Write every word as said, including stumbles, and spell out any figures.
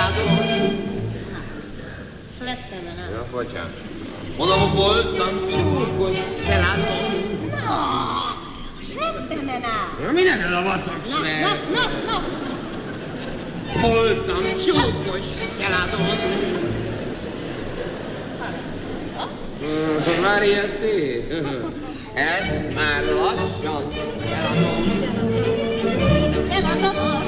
szeladon. Slettem, nem? Ja, bocsánat. Mondom, voltam csúkos szeladon. Slettem, nem? Mi neked a vacaksz, Na, ne? na, na, na. Voltam csúkos szeladon. Marietti, ezt már lassan eladom. Eladom.